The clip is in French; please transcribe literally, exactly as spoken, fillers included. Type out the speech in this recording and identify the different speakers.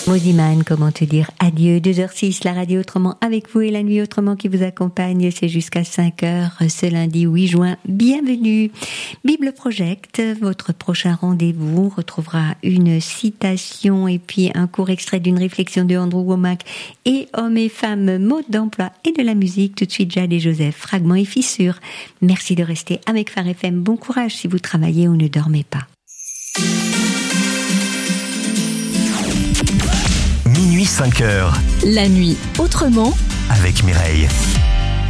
Speaker 1: Mosiman, comment te dire adieu, deux heures six, la radio autrement avec vous et la nuit autrement qui vous accompagne, c'est jusqu'à cinq heures ce lundi huit juin. Bienvenue. Bible Project, votre prochain rendez-vous retrouvera une citation et puis un court extrait d'une réflexion de Andrew Wommack et hommes et femmes, mode d'emploi et de la musique. Tout de suite, Jade et Joseph, fragments et fissures. Merci de rester avec Phare F M. Bon courage si vous travaillez ou ne dormez pas.
Speaker 2: Minuit cinq heures.
Speaker 3: La nuit autrement
Speaker 2: avec Mireille.